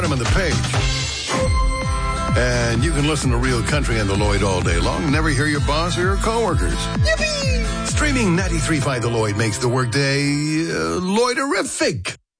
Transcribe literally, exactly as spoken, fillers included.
on the page. And you can listen to Real Country on the Lloyd all day long and never hear your boss or your coworkers. Yippee! Streaming ninety-three point five The Lloyd makes the workday uh, Lloyderific.